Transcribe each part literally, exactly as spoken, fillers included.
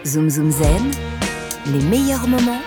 Zoom Zoom Zen, les meilleurs moments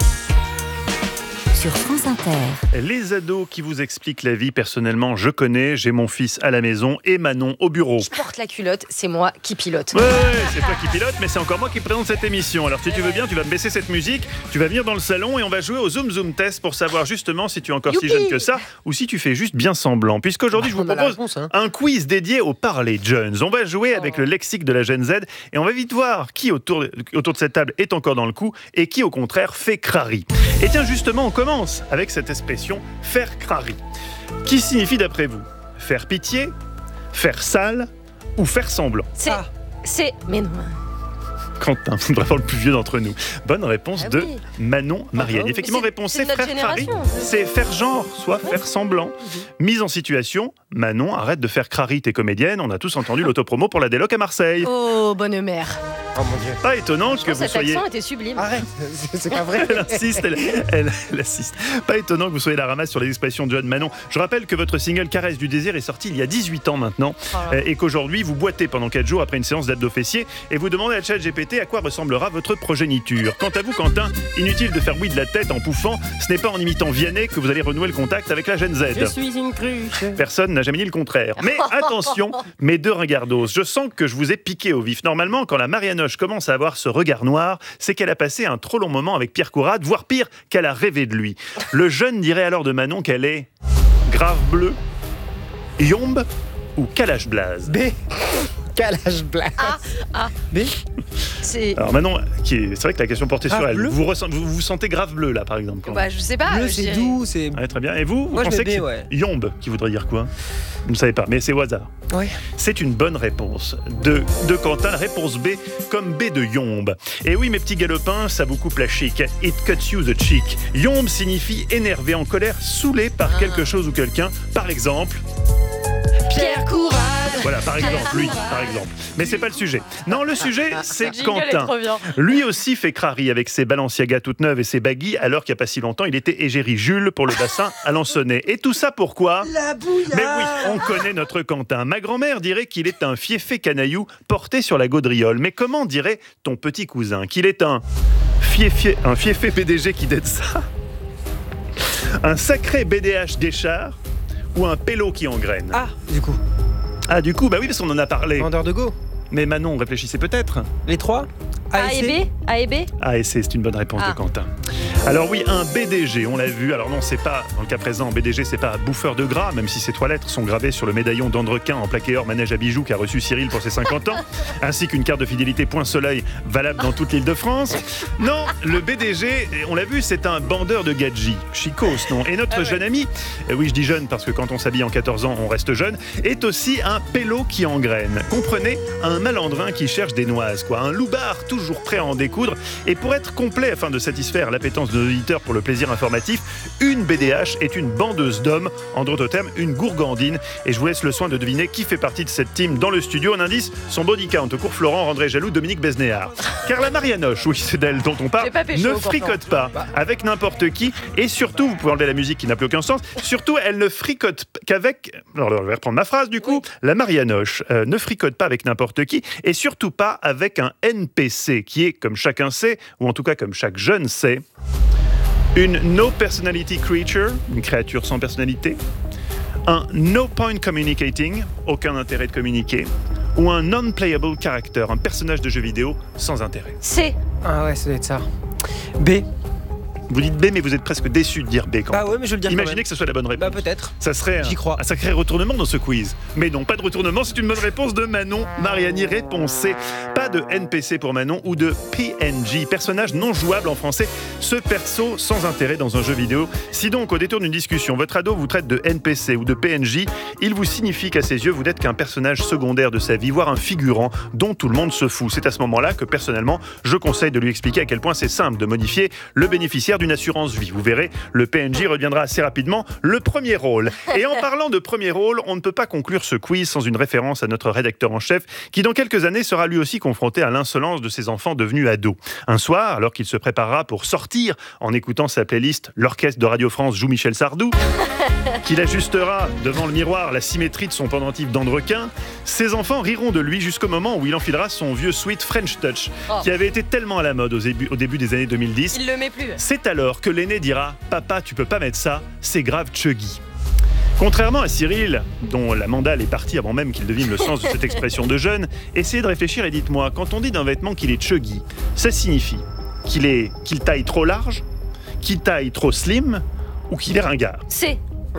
sur France Inter. Les ados qui vous expliquent la vie, personnellement, je connais, j'ai mon fils à la maison et Manon au bureau. Je porte la culotte, c'est moi qui pilote. Ouais, ouais, c'est toi qui pilote, mais c'est encore moi qui présente cette émission. Alors si tu veux bien, tu vas me baisser cette musique, tu vas venir dans le salon et on va jouer au Zoom Zoom Test pour savoir justement si tu es encore Youpi si jeune que ça ou si tu fais juste bien semblant. Puisqu'aujourd'hui, je vous On a la propose réponse, hein. un quiz dédié au parler jeunes. On va jouer avec Oh. le lexique de la Gen Z et on va vite voir qui autour de, autour de cette table est encore dans le coup et qui au contraire fait crari. Et tiens, justement, on commence avec cette expression « faire crari », qui signifie d'après vous faire pitié, faire sale ou faire semblant. C'est... Ah. C'est... Mais non. Quentin, vraiment le plus vieux d'entre nous. Bonne réponse Ah de oui. Manon Marianne. Mais Effectivement, c'est- réponse c'est c'est notre faire crari, génération. c'est faire genre, soit faire semblant. Mise en situation, Manon, arrête de faire crari, t'es comédienne. On a tous entendu l'autopromo pour la Déloc à Marseille. Oh, bonne mère. Oh mon Dieu. Pas étonnant que vous Cet soyez... accent était sublime. Arrête, c'est, c'est pas vrai. Elle insiste, elle, elle, elle insiste. Pas étonnant que vous soyez la ramasse sur les expressions de John Manon. Je rappelle que votre single Caresse du désir est sorti il y a dix-huit ans maintenant Oh là. euh, et qu'aujourd'hui vous boitez pendant quatre jours après une séance d'abdos fessiers et vous demandez à ChatGPT à quoi ressemblera votre progéniture. Quant à vous, Quentin, inutile de faire oui de la tête en pouffant, ce n'est pas en imitant Vianney que vous allez renouer le contact avec la Gen Z. Je suis une cruche. Personne n'a jamais dit le contraire. Mais attention, mes deux regardos, je sens que je vous ai piqué au vif. Normalement, quand la Marianoche commence à avoir ce regard noir, c'est qu'elle a passé un trop long moment avec Pierre Courade, voire pire, qu'elle a rêvé de lui. Le jeune dirait alors de Manon qu'elle est grave bleue, yombe ou calage blaze. B. Calage blague. Ah, ah. B. C'est... Alors Manon, qui est- c'est vrai que la question portait Grave sur elle. bleu Vous, ressent- vous vous sentez grave bleu là, par exemple. quand Bah, je sais pas. Bleu, je c'est dirais- doux, c'est. Ouais, très bien. Et vous, vous Moi, je pensez mets que B, c'est ouais. yombe qui voudrait dire quoi? Vous ne savez pas, mais c'est au hasard. Ouais. C'est une bonne réponse de, de Quentin, la réponse B, comme B de yombe. Et oui, mes petits galopins, ça vous coupe la chic. It cuts you the cheek. Yombe signifie énervé, en colère, saoulé par Ah. quelque chose ou quelqu'un. Par exemple, Pierre Courade. voilà, par exemple, lui, par exemple. Mais c'est pas le sujet. Non, le sujet, c'est Le jingle est Quentin. trop bien. Lui aussi fait crari avec ses Balenciaga toutes neuves et ses baggy, alors qu'il n'y a pas si longtemps, il était égérie Jules pour le bassin à Lansonnais. Et tout ça pourquoi? La bouillade. Mais oui, on connaît notre Quentin. Ma grand-mère dirait qu'il est un fiefé canaillou porté sur la gaudriole. Mais comment dirait ton petit cousin qu'il est un fiefé, un fiefé P D G qui dette ça? Un sacré B D H d'échard ou un pélo qui engraine? Ah, du coup. Ah, du coup, bah oui, parce qu'on en a parlé. Vendeur de go. Mais Manon, réfléchissez peut-être. Les trois. A et B A et B Ah, et c'est c'est une bonne réponse Ah. de Quentin. Alors oui, un B D G, on l'a vu. Alors non, c'est pas, dans le cas présent, B D G, c'est pas bouffeur de gras, même si ces trois lettres sont gravées sur le médaillon d'Andrequin en plaqué or manège à bijoux qu'a reçu Cyril pour ses cinquante ans, ainsi qu'une carte de fidélité Point Soleil valable dans toute l'île de France. Non, le B D G, on l'a vu, c'est un bandeur de gadgets. Chicos, non. Et notre Ah ouais. jeune ami, euh, oui, je dis jeune parce que quand on s'habille en quatorze ans, on reste jeune, est aussi un pélo qui engraine. Comprenez, un malandrin qui cherche des noises, quoi. Un loupard toujours prêt à en découdre. Et pour être complet, afin de satisfaire l'appétence de nos auditeurs pour le plaisir informatif, une B D H est une bandeuse d'hommes, en d'autres termes, une gourgandine. Et je vous laisse le soin de deviner qui fait partie de cette team dans le studio. Un indice, son body count au cours Florent rendrait jaloux Dominique Besnéard. Car la Marianoche, oui, c'est d'elle dont on parle, J'ai pas pécho, ne pourtant. fricote pas avec n'importe qui. Et surtout, vous pouvez enlever la musique qui n'a plus aucun sens, surtout, elle ne fricote qu'avec... Alors, je vais reprendre ma phrase, du coup. La Marianoche euh, ne fricote pas avec n'importe qui, et surtout pas avec un N P C, qui est, comme chacun sait, ou en tout cas comme chaque jeune sait, une no personality creature, une créature sans personnalité, un no point communicating, aucun intérêt de communiquer, ou un non-playable character, un personnage de jeu vidéo sans intérêt. C. Ah ouais, ça doit être ça. B. Vous dites B, mais vous êtes presque déçu de dire B quand Bah ouais, mais je vais le dire. quand Imaginez même. que ce soit la bonne réponse. Bah peut-être. Ça serait un, J'y crois. un sacré retournement dans ce quiz. Mais non, pas de retournement, c'est une bonne réponse de Manon Mariani. Réponse C. Pas de N P C pour Manon ou de P N G, personnage non jouable en français, ce perso sans intérêt dans un jeu vidéo. Si donc, au détour d'une discussion, votre ado vous traite de N P C ou de P N J, il vous signifie qu'à ses yeux, vous n'êtes qu'un personnage secondaire de sa vie, voire un figurant dont tout le monde se fout. C'est à ce moment-là que, personnellement, je conseille de lui expliquer à quel point c'est simple de modifier le bénéficiaire fier d'une assurance vie. Vous verrez, le P N J reviendra assez rapidement le premier rôle. Et en parlant de premier rôle, on ne peut pas conclure ce quiz sans une référence à notre rédacteur en chef, qui dans quelques années sera lui aussi confronté à l'insolence de ses enfants devenus ados. Un soir, alors qu'il se préparera pour sortir en écoutant sa playlist « L'orchestre de Radio France joue Michel Sardou », qu'il ajustera devant le miroir la symétrie de son pendentif d'Andrequin, ses enfants riront de lui jusqu'au moment où il enfilera son vieux sweat French Touch, Oh. qui avait été tellement à la mode au début, au début des années deux mille dix. Il le met plus. C'est alors que l'aîné dira « Papa, tu peux pas mettre ça, c'est grave chuggy ». Contrairement à Cyril, dont la mandale est partie avant même qu'il devine le sens de cette expression de jeune, essayez de réfléchir et dites-moi, quand on dit d'un vêtement qu'il est chuggy, ça signifie qu'il est, qu'il taille trop large, qu'il taille trop slim ou qu'il est ringard? C.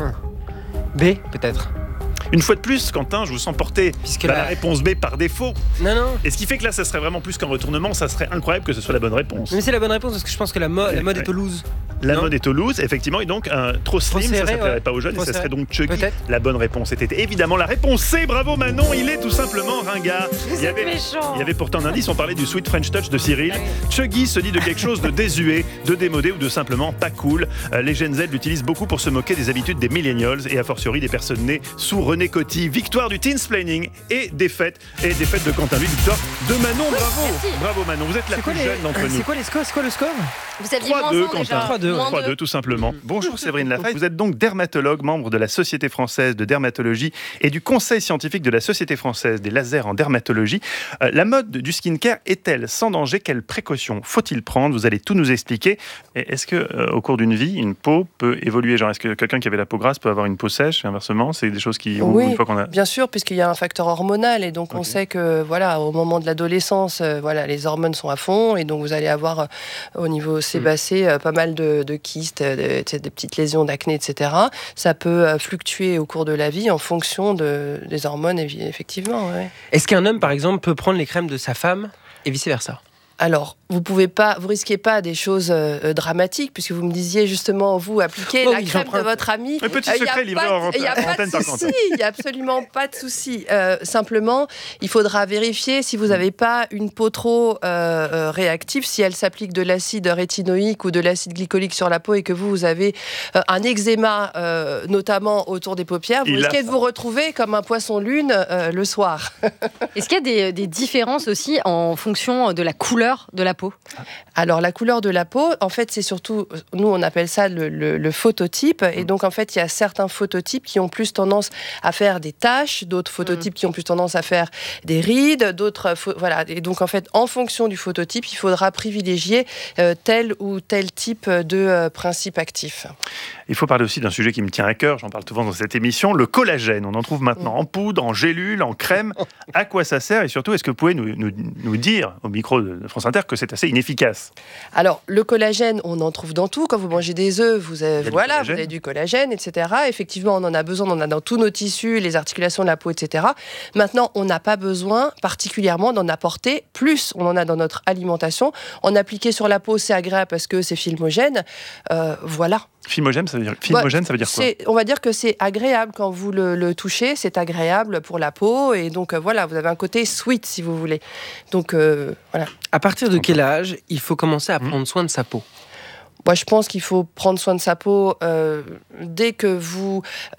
B, peut-être. Une fois de plus, Quentin, je vous sens porter Puisque bah, la- la réponse B par défaut. Non, non. Et ce qui fait que là, ça serait vraiment plus qu'un retournement, ça serait incroyable que ce soit la bonne réponse. Mais c'est la bonne réponse parce que je pense que la, mo- la mode est Toulouse. La Non. mode est Toulouse, effectivement, et donc un trop slim, serré, ça ne plairait ouais. pas aux jeunes, Trop et ça serait serré. donc chuggy. Peut-être. La bonne réponse était évidemment la réponse C. Bravo Manon, il est tout simplement ringard. Il y C'est avait, méchant. il y avait pourtant un indice, on parlait du sweet French touch de Cyril. Chuggy se dit de quelque chose de désuet, de démodé ou de simplement pas cool. Euh, les Gen Z l'utilisent beaucoup pour se moquer des habitudes des millennials et a fortiori des personnes nées sous René Coty. Victoire du teensplaining et défaite, et défaite de Quentin Louis, victoire de Manon. Bravo, merci. bravo Manon, vous êtes la C'est quoi, plus les... jeune d'entre nous. c'est quoi les scores C'est quoi le score Vous aviez trois moins deux, un déjà. Quentin. trois deux, Moins trois deux, deux. tout simplement. Bonjour Séverine Lafaye, vous êtes donc dermatologue, membre de la Société française de dermatologie et du Conseil scientifique de la Société française des lasers en dermatologie. Euh, la mode du skincare est-elle sans danger? Quelles précautions faut-il prendre? Vous allez tout nous expliquer. Et est-ce que euh, au cours d'une vie, une peau peut évoluer? Genre, est-ce que quelqu'un qui avait la peau grasse peut avoir une peau sèche et inversement? C'est des choses qui, ou Oui, une fois qu'on a... bien sûr, puisqu'il y a un facteur hormonal et donc on Ok. sait que voilà, au moment de l'adolescence, euh, voilà, les hormones sont à fond et donc vous allez avoir euh, au niveau sébacé euh, pas mal de, de kystes, euh, de- tu sais, des petites lésions d'acné, et cetera. Ça peut euh, fluctuer au cours de la vie en fonction de, des hormones, évi- effectivement. Ouais. Est-ce qu'un homme, par exemple, peut prendre les crèmes de sa femme et vice-versa? Alors, vous pouvez pas, vous risquez pas des choses euh, dramatiques, puisque vous me disiez justement, vous appliquez Oh la oui, crème de j'emprunte. votre ami. Un petit Euh, y a secret livré pas en de- y a en pas de antenne par souci, contre. il y a absolument pas de souci. Euh, simplement, il faudra vérifier si vous n'avez pas une peau trop euh, euh, réactive, si elle s'applique de l'acide rétinoïque ou de l'acide glycolique sur la peau et que vous, vous avez euh, un eczéma, euh, notamment autour des paupières, vous Il a risquez de ça. vous retrouver comme un poisson lune euh, le soir. Est-ce qu'il y a des, des différences aussi en fonction de la couleur de la peau? Alors, la couleur de la peau, en fait, c'est surtout, nous, on appelle ça le, le- le phototype. Et donc, en fait, il y a certains phototypes qui ont plus tendance à faire des taches, d'autres phototypes qui ont plus tendance à faire des rides, d'autres, pho- voilà. Et donc, en fait, en fonction du phototype, il faudra privilégier euh, tel ou tel type de euh, principe actif. Il faut parler aussi d'un sujet qui me tient à cœur, j'en parle souvent dans cette émission, le collagène. On en trouve maintenant en poudre, en gélule, en crème. À quoi ça sert? Et surtout, est-ce que vous pouvez nous, nous, nous dire au micro de France Inter que c'est assez inefficace? Alors, le collagène, on en trouve dans tout. Quand vous mangez des œufs, vous avez, du voilà, vous collagène. avez du collagène, et cetera. Effectivement, on en a besoin, on en a dans tous nos tissus, les articulations de la peau, et cetera. Maintenant, on n'a pas besoin particulièrement d'en apporter plus. On en a dans notre alimentation. En appliquer sur la peau, c'est agréable parce que c'est filmogène. Euh, voilà. Filmogène, ça veut dire, filmogène, ça veut dire quoi? C'est- On va dire que c'est agréable quand vous le, le touchez, c'est agréable pour la peau. Et donc, euh, voilà, vous avez un côté sweet, si vous voulez. Donc, euh, voilà. À partir de quel âge il faut commencer à Mmh. prendre soin de sa peau? Moi, je pense qu'il faut prendre soin de sa peau euh, dès que vous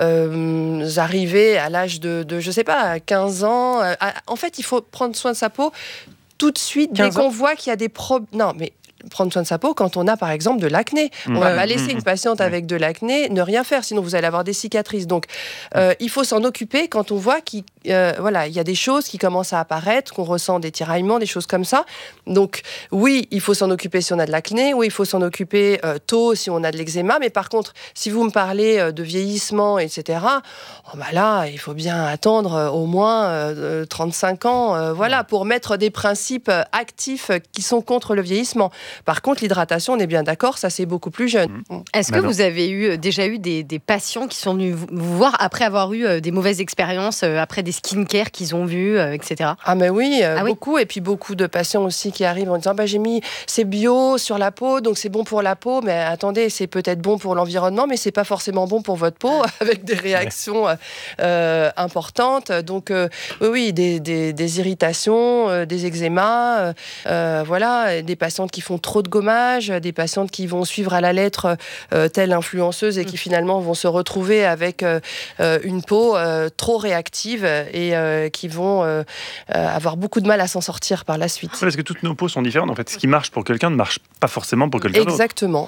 euh, arrivez à l'âge de, de, je sais pas, quinze ans. Euh, à- en fait, il faut prendre soin de sa peau tout de suite dès quinze ans qu'on voit qu'il y a des problèmes. Non, mais prendre soin de sa peau quand on a, par exemple, de l'acné. Mmh. On va Ouais, pas laisser mmh, une patiente mmh. avec de l'acné ne rien faire, sinon vous allez avoir des cicatrices. Donc, euh, il faut s'en occuper quand on voit qu'il euh, voilà, il y a des choses qui commencent à apparaître, qu'on ressent des tiraillements, des choses comme ça. Donc, oui, il faut s'en occuper si on a de l'acné, oui, il faut s'en occuper euh, tôt si on a de l'eczéma, mais par contre, si vous me parlez euh, de vieillissement, et cetera, oh, bah là, il faut bien attendre euh, au moins euh, trente-cinq ans, euh, voilà, pour mettre des principes euh, actifs euh, qui sont contre le vieillissement. Par contre, l'hydratation, on est bien d'accord, ça c'est beaucoup plus jeune. Mm. Est-ce que Manon. vous avez eu, déjà eu des, des patients qui sont venus vous, vous voir après avoir eu euh, des mauvaises expériences, euh, après des skincare qu'ils ont vus, euh, et cetera? Ah mais oui, euh, Ah oui. beaucoup. Et puis beaucoup de patients aussi qui arrivent en disant bah, j'ai mis c'est bio sur la peau, donc c'est bon pour la peau. Mais attendez, c'est peut-être bon pour l'environnement, mais c'est pas forcément bon pour votre peau, avec des réactions euh, euh, importantes. Donc euh, oui, oui, des, des, des irritations, euh, des eczémas, euh, euh, voilà, des patientes qui font trop de gommage, des patientes qui vont suivre à la lettre euh, telle influenceuse et qui finalement vont se retrouver avec euh, une peau euh, trop réactive et euh, qui vont euh, avoir beaucoup de mal à s'en sortir par la suite. Oui, parce que toutes nos peaux sont différentes. En fait, ce qui marche pour quelqu'un ne marche pas forcément pour quelqu'un d'autre. Exactement.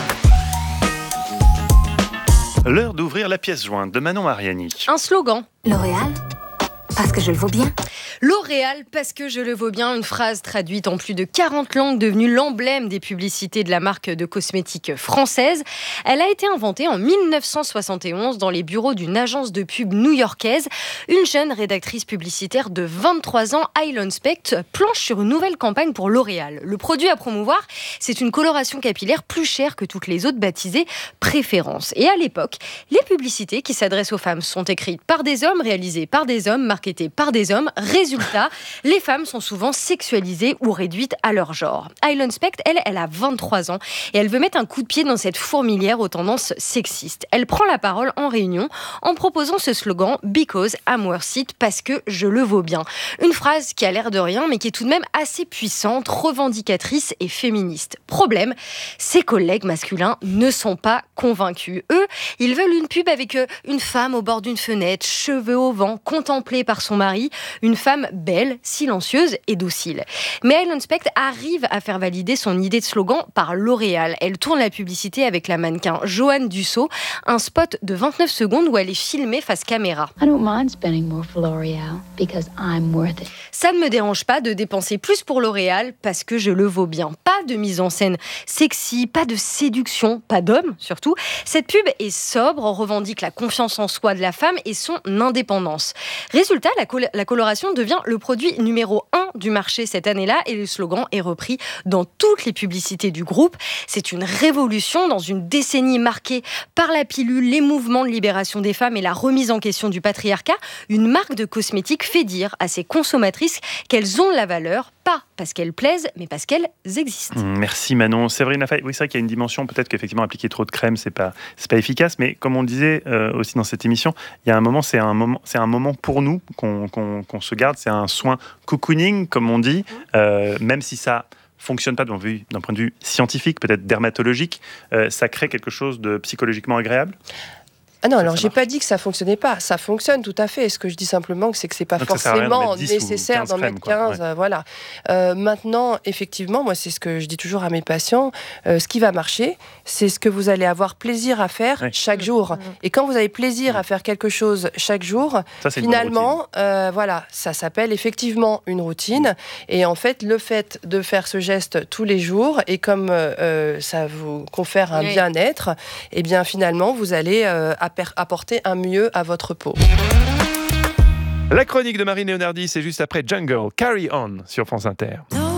L'heure d'ouvrir la pièce jointe de Manon Mariani. Un slogan. L'Oréal, parce que je le vaux bien. L'Oréal, parce que je le vaux bien, une phrase traduite en plus de quarante langues, devenue l'emblème des publicités de la marque de cosmétiques française. Elle a été inventée en mille neuf cent soixante et onze dans les bureaux d'une agence de pub new-yorkaise. Une jeune rédactrice publicitaire de vingt-trois ans, Eileen Specht, planche sur une nouvelle campagne pour L'Oréal. Le produit à promouvoir, c'est une coloration capillaire plus chère que toutes les autres, baptisée Préférence. Et à l'époque, les publicités qui s'adressent aux femmes sont écrites par des hommes, réalisées par des hommes, marketées par des hommes. Résultat, les femmes sont souvent sexualisées ou réduites à leur genre. Eileen Specht, elle, elle a vingt-trois ans et elle veut mettre un coup de pied dans cette fourmilière aux tendances sexistes. Elle prend la parole en réunion en proposant ce slogan « Because I'm worth it », parce que je le vaux bien. Une phrase qui a l'air de rien, mais qui est tout de même assez puissante, revendicatrice et féministe. Problème, ses collègues masculins ne sont pas convaincus. Eux, ils veulent une pub avec une femme au bord d'une fenêtre, cheveux au vent, contemplée par son mari, une femme belle, silencieuse et docile. Mais Eileen Specht arrive à faire valider son idée de slogan par L'Oréal. Elle tourne la publicité avec la mannequin Joanne Dussault, un spot de vingt-neuf secondes où elle est filmée face caméra. I don't mind spending more for L'Oréal because I'm worth it. Ça ne me dérange pas de dépenser plus pour L'Oréal parce que je le vaux bien. Pas de mise en scène sexy, pas de séduction, pas d'homme surtout. Cette pub est sobre, revendique la confiance en soi de la femme et son indépendance. Résultat, la, col- la coloration devient le produit numéro un du marché cette année-là et le slogan est repris dans toutes les publicités du groupe. C'est une révolution dans une décennie marquée par la pilule, les mouvements de libération des femmes et la remise en question du patriarcat. Une marque de cosmétiques fait dire à ses consommatrices qu'elles ont de la valeur, pas parce qu'elles plaisent, mais parce qu'elles existent. Merci Manon. Séverine Lafay, oui, c'est vrai qu'il y a une dimension, peut-être qu'effectivement appliquer trop de crème, c'est pas, c'est pas efficace, mais comme on le disait euh, aussi dans cette émission, il y a un moment, c'est un moment, c'est un moment pour nous qu'on, qu'on, qu'on se garde, c'est un soin cocooning, comme on dit, euh, même si ça fonctionne pas d'un point de vue scientifique, peut-être dermatologique, euh, ça crée quelque chose de psychologiquement agréable. Ah non, Ça, alors ça j'ai marche. pas dit que ça fonctionnait pas. Ça fonctionne tout à fait. Ce que je dis simplement, c'est que c'est pas Donc ça sert à rien d'en forcément mettre dix ou nécessaire quinze d'en crèmes, mettre quoi. quinze. Ouais. euh, voilà. Euh, maintenant, effectivement, moi, c'est ce que je dis toujours à mes patients. Euh, ce qui va marcher, c'est ce que vous allez avoir plaisir à faire Ouais. chaque jour. Et quand vous avez plaisir à faire quelque chose chaque jour, Ça, c'est une bonne routine. finalement, euh, voilà, ça s'appelle effectivement une routine. Et en fait, le fait de faire ce geste tous les jours, et comme euh, ça vous confère un Oui. bien-être, eh bien finalement, vous allez euh, apper- apporter un mieux à votre peau. La chronique de Marie Leonardi, c'est juste après Jungle, Carry On sur France Inter. No